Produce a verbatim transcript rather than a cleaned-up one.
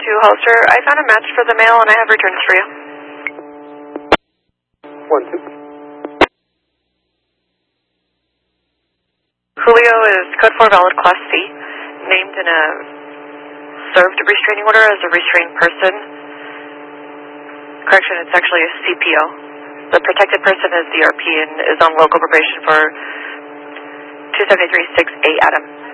to Hollister. I found a match for the male and I have returns for you. One, two. Julio is code four valid class C, named in a served restraining order as a restrained person. Correction, it's actually a C P O. The protected person is D R P and is on local probation for two seventy-three six A Adam.